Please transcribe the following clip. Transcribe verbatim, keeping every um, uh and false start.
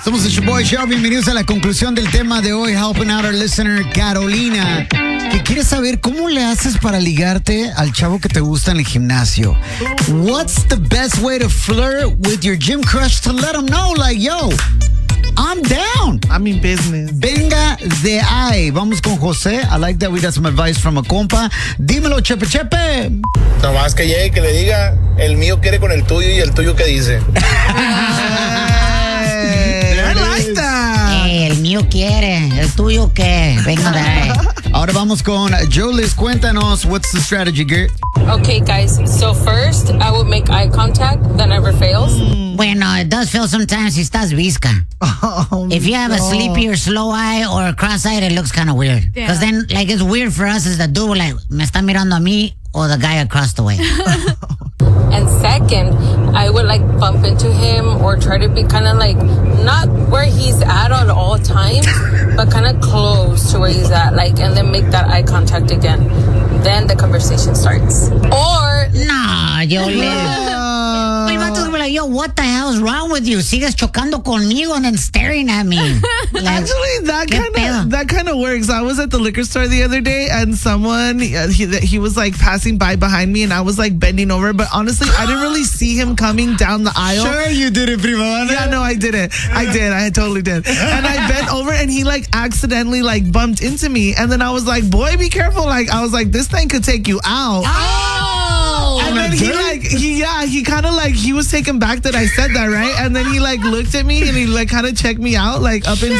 Somos el Boy Show. Bienvenidos a la conclusión del tema de hoy. Helping out our listener, Carolina, que quiere saber cómo le haces para ligarte al chavo que te gusta en el gimnasio. What's the best way to flirt with your gym crush to let him know, like, yo, I'm down. I'm in business. Venga de ahí. Vamos con José. I like that we got some advice from a compa. Dímelo, Chepe Chepe. Nomás que llegue y que le diga, el mío quiere con el tuyo y el tuyo que dice. I like that. Eh, el mío quiere, el tuyo qué. Venga de ahí. Ahora vamos con Jolis. Cuéntanos, what's the strategy, girl? Okay, guys. So first, I would make eye contact. That never fails. Bueno, it does feel sometimes si estás visca. Oh, If you have no. a sleepy or slow eye or a cross-eyed, it looks kind of weird. Because then, like, it's weird for us as the dude, like, me está mirando a mí or the guy across the way. And second, I would like bump into him or try to be kind of like not where he's at at all times, but kind of close to where he's at, like, and then make that eye contact again. Then the conversation starts. Or Nah, yo le... El vato es like, yo, what the hell is wrong with you? Sigues chocando conmigo and then staring at me. Like, Actually, that ¿qué kind pedo? of that kind of works. I was at the liquor store the other day, and someone uh, he he was like passing by behind me, and I was like bending over. But honestly, I didn't really see him coming down the aisle. Sure you did it, prima. Yeah, no, I didn't. I did. I totally did. And I bent over, and he like accidentally like bumped into me, and then I was like, "Boy, be careful!" Like I was like, "This thing could take you out." Oh! And then he like he yeah he kind of like he was taken back that I said that, right? And then he like looked at me and he like kind of checked me out like up and